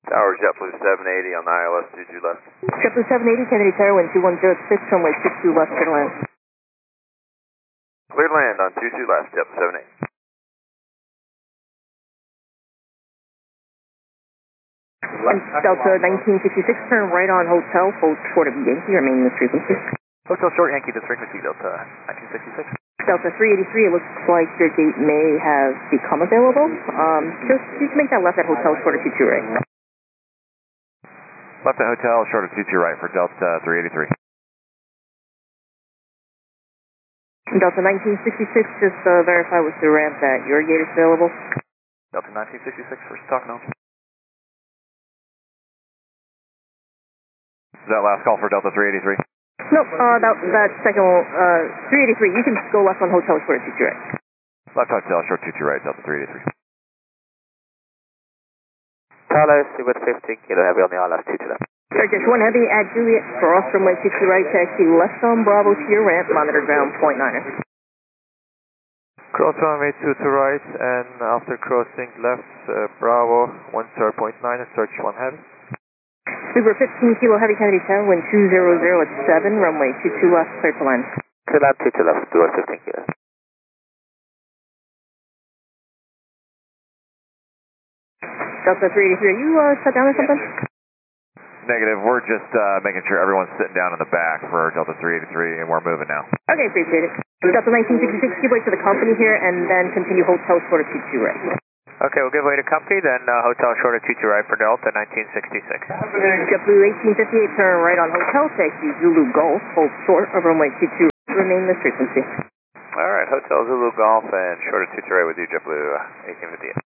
Tower JetBlue 780 on the ILS 22 left. JetBlue 780, Kennedy Tower, wind 2106, runway 22 left, clear to land. Clear to land on 22 left, JetBlue 780. Delta 1966, turn right on hotel, hold short of Yankee, remain in this frequency. Hotel short Yankee, this frequency, Delta 1966. Delta 383, it looks like your gate may have become available. Just you can make that left at hotel short of 22 right. Left at hotel short of 22 right for Delta 383. Delta 1966, just verify with the ramp that your gate is available. Delta 1966, first talk now. Is that last call for Delta 383? Nope, that second one, 383, you can go left on hotel short of 22 right. Left hotel short 22 right, Delta 383. Thales with 15 kilo heavy on the ILS 22 left. Turkish 1 heavy at Juliet, cross runway 22 right, taxi left on Bravo to your ramp, monitor ground .9er. Cross runway 22 right, and after crossing left, Bravo 10.9 and search 1 heavy. Uber 15 kilo heavy Kennedy Tower, wind 200 at 7, runway 22 left, clear to land. Clear land 22 left, Uber 15 kilo. Delta 383, are you shut down or something? Negative, we're just making sure everyone's sitting down in the back for Delta 383 and we're moving now. Okay, appreciate it. Delta 1966, give way to the company here and then continue hotel short of 22 right. Okay, we'll give way to company, then hotel short of 22 right for Delta 1966. JetBlue 1858, turn right on hotel, taxi Zulu Golf, hold short of runway 22, remain this frequency. Alright, Hotel Zulu Golf and short of 22 right with you, JetBlue 1858.